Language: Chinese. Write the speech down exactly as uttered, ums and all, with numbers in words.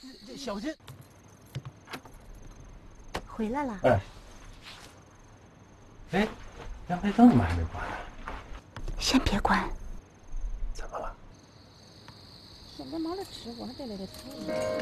这小心。 回来了。 哎，哎，阳台灯怎么还没关呢？ 先别关。 怎么了？ 现在没得吃，我还得来得吃。